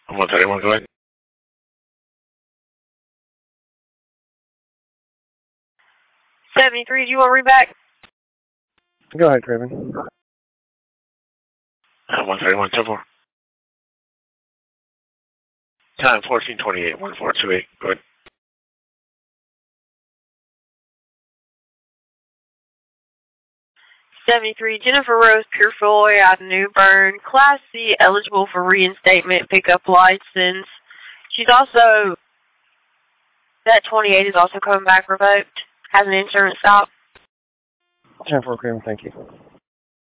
131, go ahead. 73, do you want to read back? Go ahead, Craven. 131, 10-4. Time 1428, 1428, go ahead. 73, Jennifer Rose Purefoy out of New Bern, Class C, eligible for reinstatement, pickup license. She's also, that 28 is also coming back revoked, has an insurance stop. 10-4, Craven, thank you.